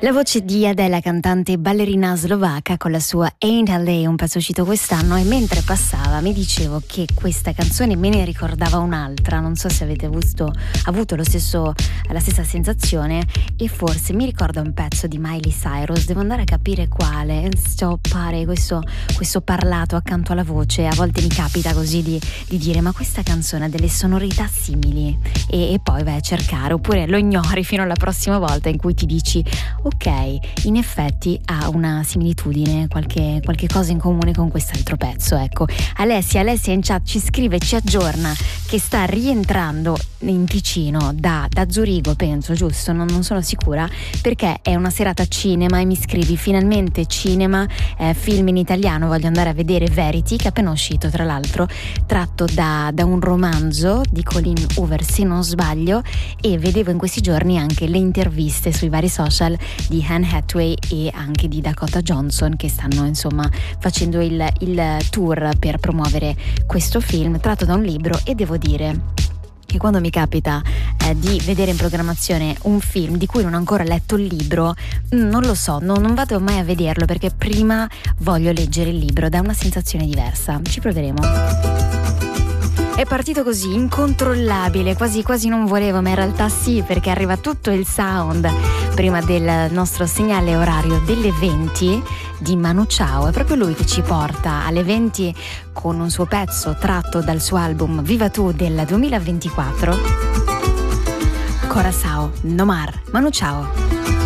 La voce di Adele, cantante e ballerina slovacca, con la sua Ain't LA, un pezzo uscito quest'anno, e mentre passava mi dicevo che questa canzone me ne ricordava un'altra, non so se avete avuto la stessa sensazione, e forse mi ricorda un pezzo di Miley Cyrus, devo andare a capire quale, pare questo parlato accanto alla voce, a volte mi capita così di dire ma questa canzone ha delle sonorità simili, e poi vai a cercare, oppure lo ignori fino alla prossima volta in cui ti dici ok, in effetti ha una similitudine, qualche cosa in comune con quest'altro pezzo. Ecco, Alessia in chat ci scrive, ci aggiorna che sta rientrando in Ticino da Zurigo, penso, giusto? Non sono sicura, perché è una serata cinema e mi scrivi finalmente cinema, film in italiano, voglio andare a vedere Verity, che è appena uscito tra l'altro, tratto da un romanzo di Colin Hoover se non sbaglio, e vedevo in questi giorni anche le interviste sui vari social di Anne Hathaway e anche di Dakota Johnson, che stanno insomma facendo il tour per promuovere questo film tratto da un libro. E devo dire che quando mi capita di vedere in programmazione un film di cui non ho ancora letto il libro, non lo so, non vado mai a vederlo, perché prima voglio leggere il libro, dà una sensazione diversa. Ci proveremo. È partito così, incontrollabile, quasi non volevo, ma in realtà sì, perché arriva tutto il sound prima del nostro segnale orario delle 20 di Manu Chao. È proprio lui che ci porta alle 20 con un suo pezzo tratto dal suo album Viva Tu del 2024. Corazao, No Mar, Manu Chao.